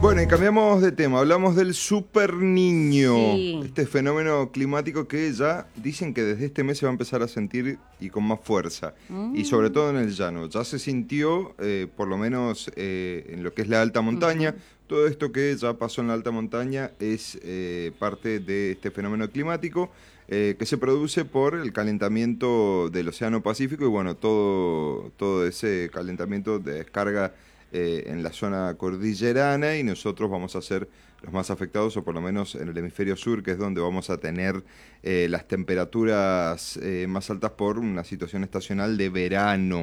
Bueno, y cambiamos de tema, hablamos del super niño, Sí. este fenómeno climático que ya dicen que desde este mes se va a empezar a sentir y con más fuerza, y sobre todo en el llano. Ya se sintió, por lo menos en lo que es la alta montaña. Todo esto que ya pasó en la alta montaña es parte de este fenómeno climático que se produce por el calentamiento del Océano Pacífico y bueno, todo ese calentamiento descarga en la zona cordillerana y nosotros vamos a ser los más afectados, o por lo menos en el hemisferio sur, que es donde vamos a tener las temperaturas más altas por una situación estacional de verano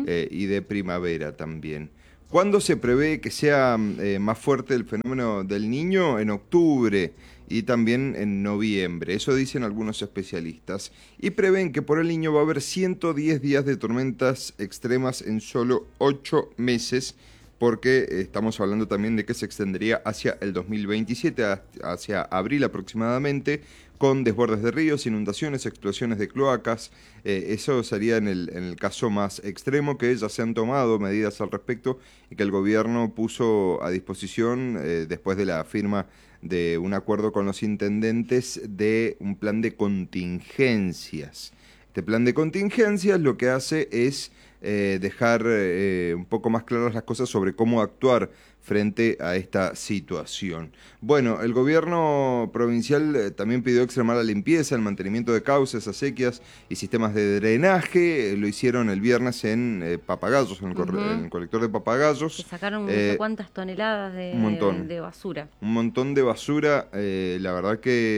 y de primavera también. ¿Cuándo se prevé que sea más fuerte el fenómeno del Niño? En octubre y también en noviembre. Eso dicen algunos especialistas. Y prevén que por el Niño va a haber 110 días de tormentas extremas en solo 8 meses, porque estamos hablando también de que se extendería hacia el 2027, hacia abril aproximadamente, con desbordes de ríos, inundaciones, explosiones de cloacas. Eso sería en el caso más extremo, que ya se han tomado medidas al respecto y que el gobierno puso a disposición después de la firma de un acuerdo con los intendentes de un plan de contingencias. Este plan de contingencias lo que hace es dejar un poco más claras las cosas sobre cómo actuar frente a esta situación. Bueno, el gobierno provincial también pidió extremar la limpieza, el mantenimiento de cauces, acequias y sistemas de drenaje. Lo hicieron el viernes en Papagayos, en el colector de Papagayos. Que sacaron no sé cuántas toneladas Un montón. de basura. Un montón de basura. La verdad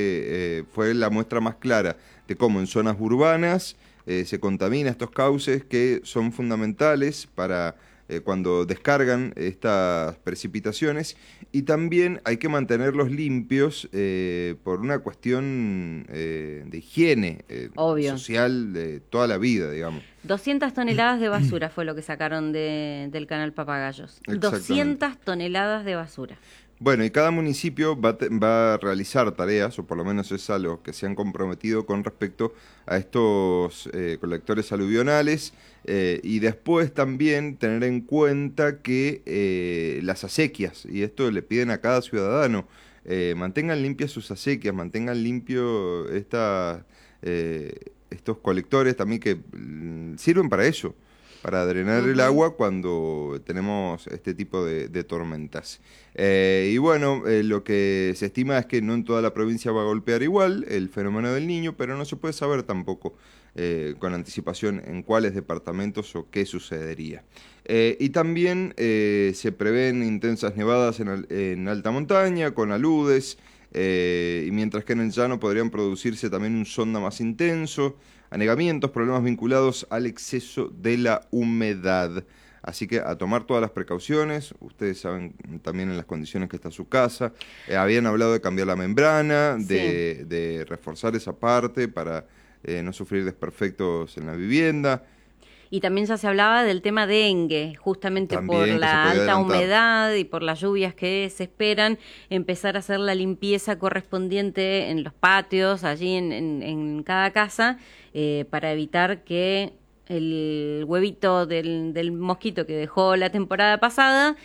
que fue la muestra más clara de cómo en zonas urbanas se contamina estos cauces que son fundamentales para cuando descargan estas precipitaciones, y también hay que mantenerlos limpios por una cuestión de higiene social de toda la vida, digamos. 200 toneladas de basura fue lo que sacaron del canal Papagayos. 200 toneladas de basura. Bueno, y cada municipio va a realizar tareas, o por lo menos es a lo que se han comprometido con respecto a estos colectores aluvionales, y después también tener en cuenta que las acequias, y esto le piden a cada ciudadano, mantengan limpias sus acequias, mantengan limpio estos colectores también que sirven para eso, para drenar el agua cuando tenemos este tipo de tormentas. Y bueno, lo que se estima es que no en toda la provincia va a golpear igual el fenómeno del Niño, pero no se puede saber tampoco con anticipación en cuáles departamentos o qué sucedería. Y también se prevén intensas nevadas en alta montaña, con aludes, y mientras que en el llano podrían producirse también un sonda más intenso, anegamientos, problemas vinculados al exceso de la humedad. Así que a tomar todas las precauciones. Ustedes saben también en las condiciones que está su casa. Habían hablado de cambiar la membrana, de reforzar esa parte para no sufrir desperfectos en la vivienda. Y también ya se hablaba del tema dengue, justamente También, por la alta humedad y por las lluvias que se esperan, empezar a hacer la limpieza correspondiente en los patios, allí en cada casa, para evitar que el huevito del mosquito que dejó la temporada pasada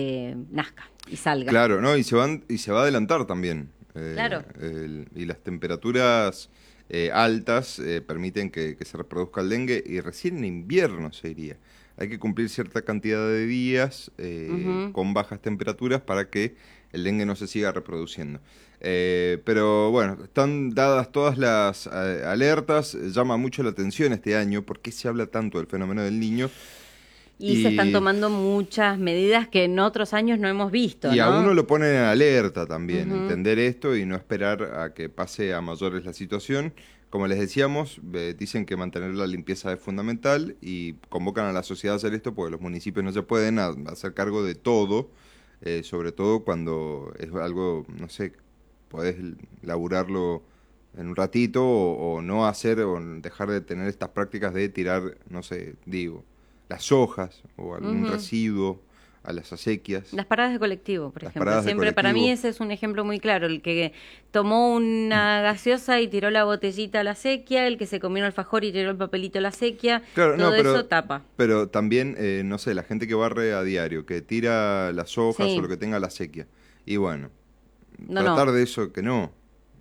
nazca y salga. Claro, ¿no? Y se va a adelantar también. Claro. Y las temperaturas altas permiten que se reproduzca el dengue, y recién en invierno se iría. Hay que cumplir cierta cantidad de días con bajas temperaturas para que el dengue no se siga reproduciendo. Pero bueno, están dadas todas las alertas. Llama mucho la atención este año por qué se habla tanto del fenómeno del Niño. Y se están tomando muchas medidas que en otros años no hemos visto, y ¿no? a uno lo ponen en alerta también, entender esto y no esperar a que pase a mayores la situación. Como les decíamos, dicen que mantener la limpieza es fundamental y convocan a la sociedad a hacer esto porque los municipios no se pueden hacer cargo de todo, sobre todo cuando es algo, no sé, podés laburarlo en un ratito o no hacer o dejar de tener estas prácticas de tirar, no sé, digo, las hojas o algún residuo a las acequias. Las paradas de colectivo, por Las ejemplo. paradas de Siempre para mí ese es un ejemplo muy claro. El que tomó una gaseosa y tiró la botellita a la acequia, el que se comió un alfajor y tiró el papelito a la acequia, Claro, todo pero, eso tapa. Pero también, no sé, la gente que barre a diario, que tira las hojas Sí. o lo que tenga la acequia. Y bueno, No, tratar no. de eso que no.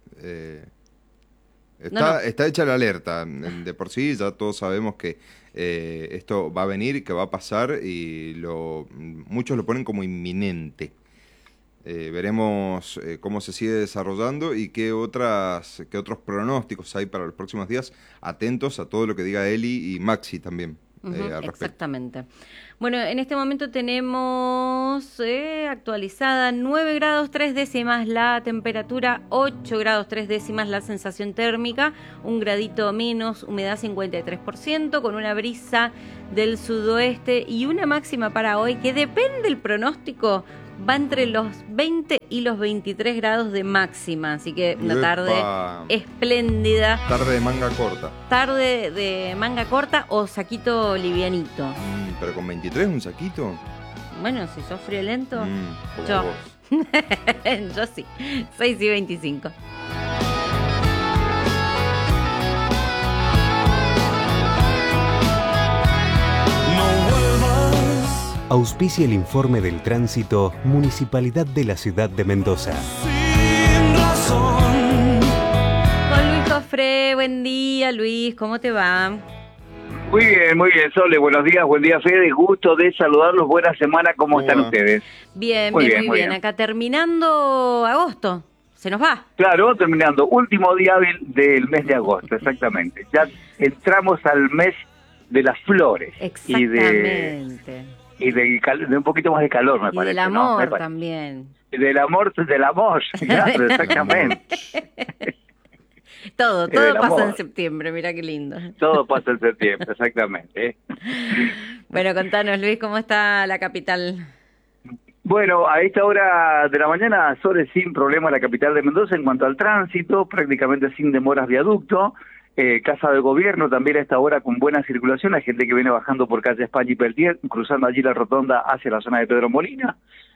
No. Está hecha la alerta. De por sí ya todos sabemos que esto va a venir, que va a pasar y muchos lo ponen como inminente. Veremos cómo se sigue desarrollando y qué otros pronósticos hay para los próximos días. Atentos a todo lo que diga Eli y Maxi también. Al respecto. Exactamente. Bueno, en este momento tenemos actualizada 9 grados 3 décimas la temperatura, 8 grados 3 décimas la sensación térmica, 1 gradito menos, humedad 53%, con una brisa del sudoeste y una máxima para hoy que depende del pronóstico, va entre los 20 y los 23 grados de máxima, así que una tarde espléndida. Tarde de manga corta. Tarde de manga corta o saquito livianito. Pero con 23 un saquito. Bueno, si sos friolento, Como yo. vos. Yo sí. 6 y 25. Auspicia el informe del tránsito Municipalidad de la Ciudad de Mendoza. Con Luis Cofré, buen día Luis, ¿cómo te va? Muy bien, Sole, buenos días, buen día Fede, gusto de saludarlos, buena semana, ¿cómo están ustedes? Bien, Muy muy bien. bien, acá terminando agosto, se nos va. Claro, terminando, último día hábil del mes de agosto, exactamente. Ya entramos al mes de las flores. Exactamente. Y de un poquito más de calor, me Y parece. del amor ¿no? también. Del amor, claro, exactamente. Todo del pasa amor. en septiembre, mira qué lindo. Todo pasa en septiembre, exactamente. Bueno, contanos Luis, ¿cómo está la capital? Bueno, a esta hora de la mañana, Sole, sin problema la capital de Mendoza en cuanto al tránsito, prácticamente sin demoras viaducto. Casa de Gobierno también a esta hora con buena circulación, hay gente que viene bajando por calle España y Peltier, cruzando allí la rotonda hacia la zona de Pedro Molina.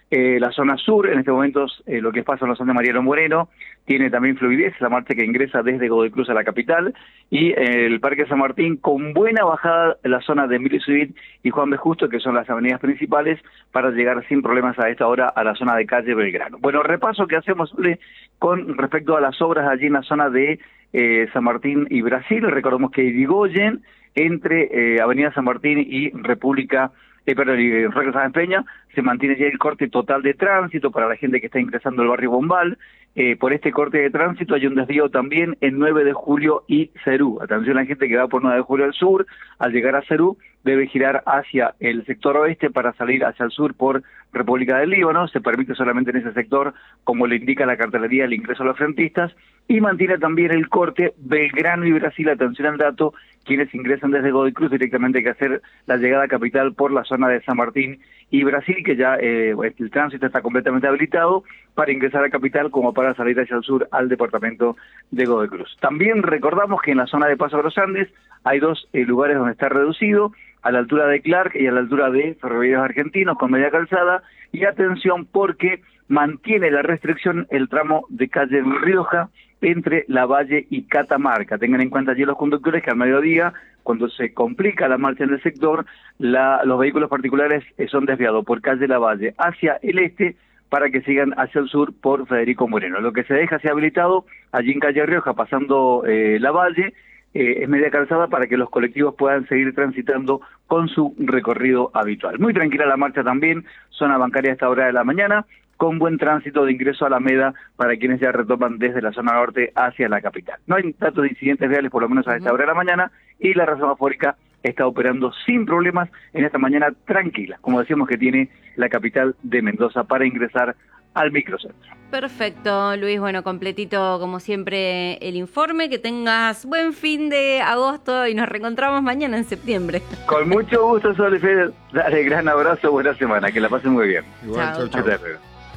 La zona sur, en este momento, lo que pasa en la zona de Mariano Moreno, tiene también fluidez, la marcha que ingresa desde Godoy Cruz a la capital, y el Parque San Martín con buena bajada en la zona de Emilio Civil y Juan B. Justo, que son las avenidas principales, para llegar sin problemas a esta hora a la zona de calle Belgrano. Bueno, repaso que hacemos con respecto a las obras allí en la zona de San Martín y Brasil. Recordemos que Irigoyen, entre Avenida San Martín y República, y Roque Sáenz Peña, se mantiene ya el corte total de tránsito para la gente que está ingresando al barrio Bombal. Por este corte de tránsito hay un desvío también en 9 de julio y Cerú. Atención a la gente que va por 9 de julio al sur, al llegar a Cerú debe girar hacia el sector oeste para salir hacia el sur por República del Líbano. Se permite solamente en ese sector, como le indica la cartelería, el ingreso a los frentistas, y mantiene también el corte Belgrano y Brasil. Atención al dato, quienes ingresan desde Godoy Cruz directamente hay que hacer la llegada a capital por la zona de San Martín y Brasil, que ya el tránsito está completamente habilitado para ingresar a capital como para salir hacia el sur al departamento de Godoy Cruz. También recordamos que en la zona de Paso a los Andes hay dos lugares donde está reducido, a la altura de Clark y a la altura de Ferroviarios Argentinos con media calzada, y atención porque mantiene la restricción el tramo de calle Rioja entre La Valle y Catamarca. Tengan en cuenta allí los conductores que al mediodía, cuando se complica la marcha en el sector, los vehículos particulares son desviados por calle La Valle hacia el este para que sigan hacia el sur por Federico Moreno. Lo que se deja así habilitado allí en calle Rioja, pasando La Valle, es media calzada para que los colectivos puedan seguir transitando con su recorrido habitual. Muy tranquila la marcha también, zona bancaria a esta hora de la mañana, con buen tránsito de ingreso a Alameda para quienes ya retoman desde la zona norte hacia la capital. No hay datos de incidentes reales, por lo menos a esta hora de la mañana, y la red semafórica está operando sin problemas en esta mañana tranquila, como decíamos que tiene la capital de Mendoza para ingresar al microcentro. Perfecto, Luis. Bueno, completito como siempre el informe. Que tengas buen fin de agosto y nos reencontramos mañana en septiembre. Con mucho gusto, Sol y Fede. Dale, gran abrazo, buena semana, que la pasen muy bien. Igual, Chao. chau, chau. Hasta luego.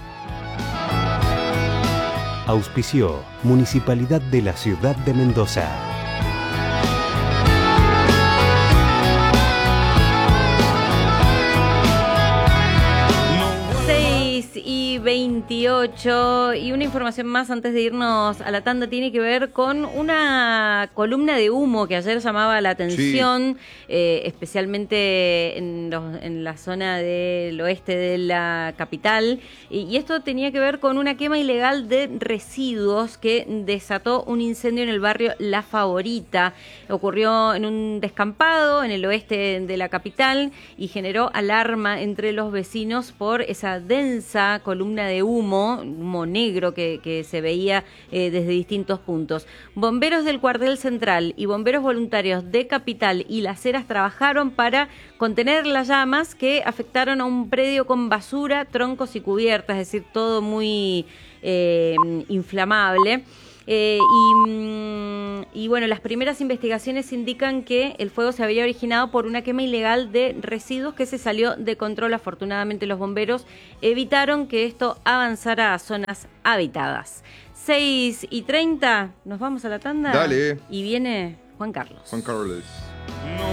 Auspició Municipalidad de la Ciudad de Mendoza. 6:28 y una información más antes de irnos a la tanda tiene que ver con una columna de humo que ayer llamaba la atención, especialmente en la zona del oeste de la capital, y esto tenía que ver con una quema ilegal de residuos que desató un incendio en el barrio La Favorita. Ocurrió en un descampado en el oeste de la capital y generó alarma entre los vecinos por esa densa columna de humo negro que se veía desde distintos puntos. Bomberos del cuartel central y bomberos voluntarios de Capital y Las Heras trabajaron para contener las llamas que afectaron a un predio con basura, troncos y cubiertas, es decir, todo muy inflamable. Y bueno, las primeras investigaciones indican que el fuego se había originado por una quema ilegal de residuos que se salió de control. Afortunadamente los bomberos evitaron que esto avanzara a zonas habitadas. 6:30, nos vamos a la tanda. Dale. Y viene Juan Carlos. Juan Carlos. No